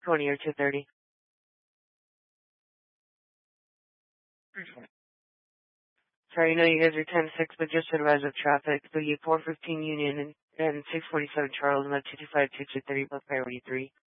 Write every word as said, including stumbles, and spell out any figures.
twenty or two thirty. Sorry, I know you guys are ten six, but just advise of traffic. So you four fifteen Union and, and six forty-seven Charles, and that two two five, two two three, both priority three.